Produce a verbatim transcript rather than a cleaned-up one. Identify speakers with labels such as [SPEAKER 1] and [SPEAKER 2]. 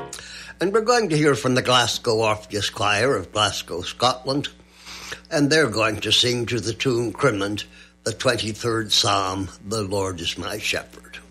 [SPEAKER 1] And we're going to hear from the Glasgow Orpheus Choir of Glasgow, Scotland, and they're going to sing to the tune Crimond, the twenty-third Psalm, The Lord is my Shepherd.